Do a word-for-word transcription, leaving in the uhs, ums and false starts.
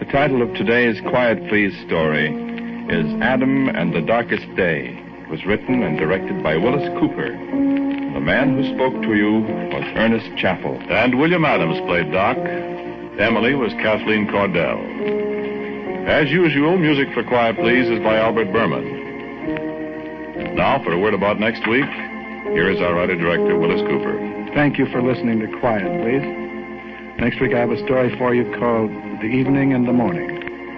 title of today's Quiet Please story is Adam and the Darkest Day. It was written and directed by Willis Cooper. The man who spoke to you was Ernest Chappell. And William Adams played Doc. Emily was Kathleen Cordell. As usual, music for Quiet Please is by Albert Berman. Now, for a word about next week, here is our writer-director, Willis Cooper. Thank you for listening to Quiet Please. Next week I have a story for you called The Evening and the Morning.